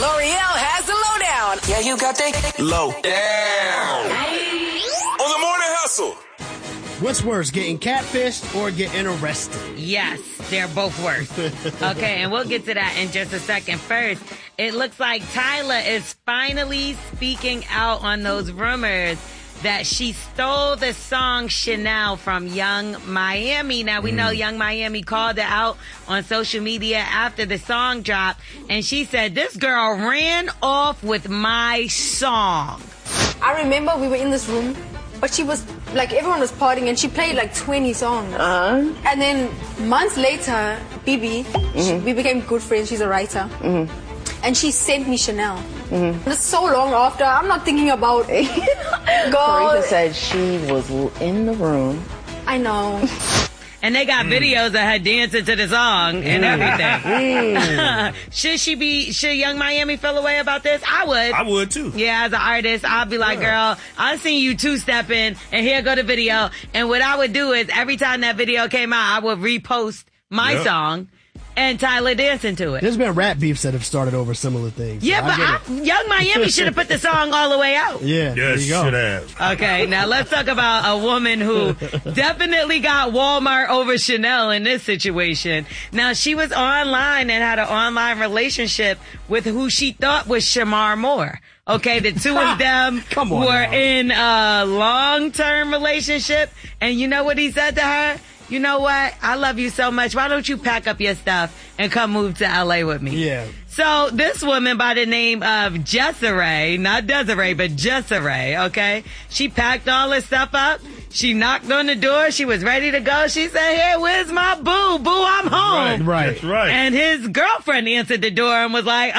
L'Oreal has the lowdown. Yeah, you got the lowdown. On the Morning Hustle. What's worse, getting catfished or getting arrested? Yes, they're both worse. Okay, and we'll get to that in just a second. First, it looks like Tyla is finally speaking out on those rumors that she stole the song Chanel from Young Miami. Now, we know Young Miami called it out on social media after the song dropped, and she said, this girl ran off with my song. I remember we were in this room, but she was, like, everyone was partying, and she played, like, 20 songs. And then months later, Bibi, we became good friends. She's a writer. And she sent me Chanel. It's so long after. I'm not thinking about it. Teresa said she was in the room. I know. And they got videos of her dancing to the song and everything. Should Young Miami feel away about this? I would. I would too. Yeah, as an artist, I'd be like, girl, I seen you two-stepping and here go the video. And what I would do is every time that video came out, I would repost my song and Tyla dancing to it. There's been rap beefs that have started over similar things. Yeah, but Young Miami should have put the song all the way out. Yeah, there you go. Should have. Okay, now let's talk about a woman who definitely got Walmart over Chanel in this situation. Now, she was online and had an online relationship with who she thought was Shamar Moore. Okay, the two of them were in a long-term relationship. And you know what he said to her? You know what? I love you so much. Why don't you pack up your stuff and come move to LA with me? Yeah. So this woman by the name of Jessere, not Desiree, but Jessere, okay? She packed all her stuff up. She knocked on the door. She was ready to go. She said, hey, where's my boo? Boo, I'm home. Right. That's right. And his girlfriend answered the door and was like,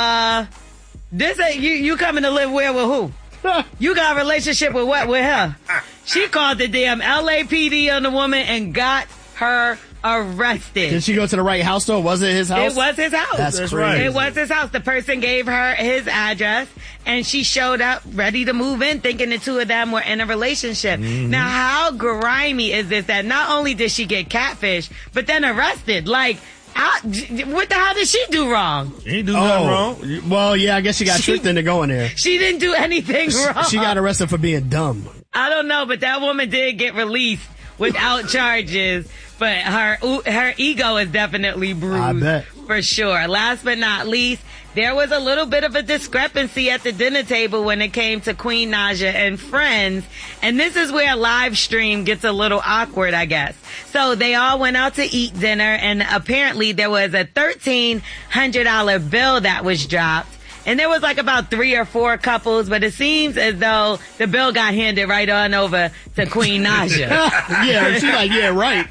this ain't you coming to live where with who? You got a relationship with what? With her? She called the damn LAPD on the woman and got her arrested. Did she go to the right house though? Was it his house? It was his house. That's crazy. right. It was his house. The person gave her his address and she showed up ready to move in thinking the two of them were in a relationship. Now, how grimy is this that not only did she get catfished, but then arrested? Like, what the hell did she do wrong? She ain't do nothing wrong. Well, yeah, I guess she got tricked into going there. She didn't do anything wrong. She got arrested for being dumb. I don't know, but that woman did get released without charges. But her ego is definitely bruised. I bet. For sure. Last but not least, there was a little bit of a discrepancy at the dinner table when it came to Queen Naija and friends. And this is where a live stream gets a little awkward, I guess. So they all went out to eat dinner, and apparently there was a $1,300 bill that was dropped. And there was like about 3 or 4 couples, but it seems as though the bill got handed right on over to Queen Naija. Yeah, she's like, yeah, right.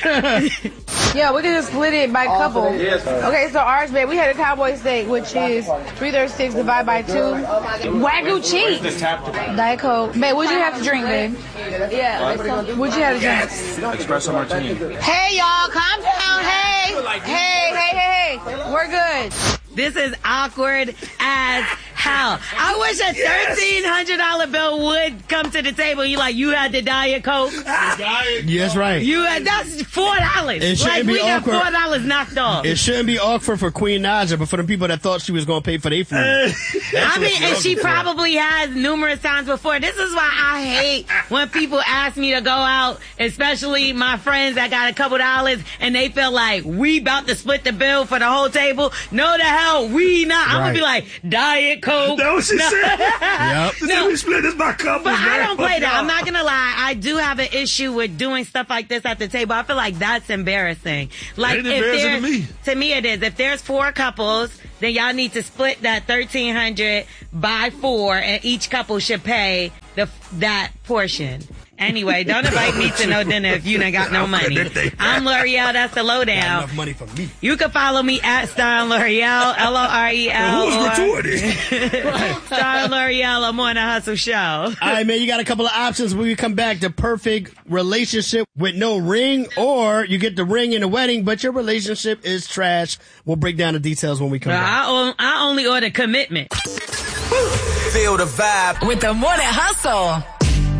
Yeah, we can just split it by couple. Okay, so ours, babe, we had a cowboy steak, which is 336 divided by 2. Wagyu cheese. Diet Coke. Babe, what'd you have to drink, babe? Yeah. What'd you have to drink? Espresso martini. Hey, y'all, calm down. Hey. We're good. This is awkward as hell. I wish a $1,300 bill would come to the table. You had the Diet Coke. Yes, right. That's $4. It shouldn't be awkward. Got $4 knocked off. It shouldn't be awkward for Queen Naija, but for the people that thought she was going to pay for their food. I mean, and she probably has numerous times before. This is why I hate when people ask me to go out, especially my friends that got a couple dollars, and they feel like we about to split the bill for the whole table. No, the hell, we not. I'm going to be like, Diet Coke. That what she said? Yep. No. We split this by couples, But man. I don't play that. Y'all. I'm not going to lie. I do have an issue with doing stuff like this at the table. I feel like that's embarrassing. Like, It ain't embarrassing to me. To me, it is. If there's 4 couples, then y'all need to split that $1,300 by 4, and each couple should pay that portion. Anyway, don't invite me to no dinner if you ain't got no money. I'm L'Oreal. That's the lowdown. Not enough money for me. You can follow me at Star L'Oreal, L-O-R-E-L. Who's retarded? Star L'Oreal, I'm on the Hustle Show. All right, man, you got a couple of options when we come back. The perfect relationship with no ring, or you get the ring in the wedding, but your relationship is trash. We'll break down the details when we come back. I only order commitment. Feel the vibe with the Morning Hustle.